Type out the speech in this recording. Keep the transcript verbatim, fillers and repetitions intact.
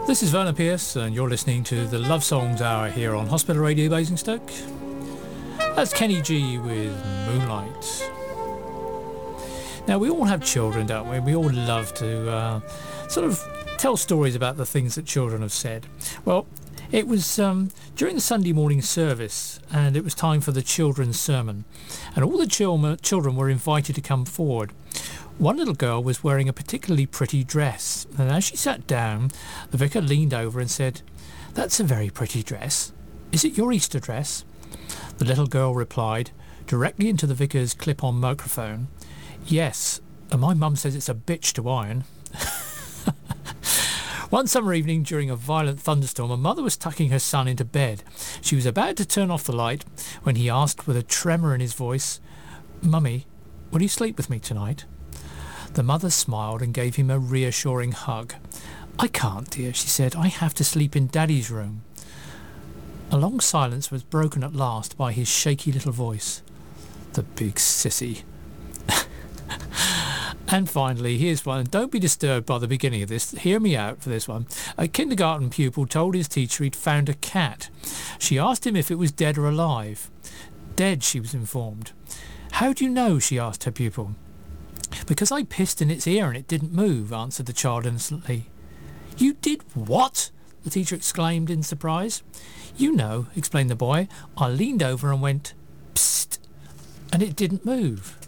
This is Vernon Pierce and you're listening to the Love Songs Hour here on Hospital Radio Basingstoke. That's Kenny G with Moonlight. Now we all have children, don't we? We all love to uh, sort of tell stories about the things that children have said. Well, it was um, during the Sunday morning service and it was time for the children's sermon, and all the chil- children were invited to come forward. One little girl was wearing a particularly pretty dress, and as she sat down, the vicar leaned over and said, "That's a very pretty dress. Is it your Easter dress?" The little girl replied, directly into the vicar's clip-on microphone, "Yes, and my mum says it's a bitch to iron." One summer evening during a violent thunderstorm, a mother was tucking her son into bed. She was about to turn off the light when he asked with a tremor in his voice, "Mummy, will you sleep with me tonight?" The mother smiled and gave him a reassuring hug. "I can't, dear," she said. "I have to sleep in Daddy's room." A long silence was broken at last by his shaky little voice. "The big sissy." And finally, here's one. Don't be disturbed by the beginning of this. Hear me out for this one. A kindergarten pupil told his teacher he'd found a cat. She asked him if it was dead or alive. "Dead," she was informed. "How do you know?" she asked her pupil. "Because I pissed in its ear and it didn't move," answered the child innocently. "You did what?" the teacher exclaimed in surprise. "You know," explained the boy. "I leaned over and went, psst, and it didn't move."